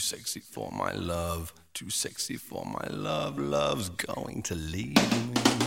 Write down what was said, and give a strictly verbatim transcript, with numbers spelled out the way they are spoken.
sexy for my love, too sexy for my love, love's going to leave me.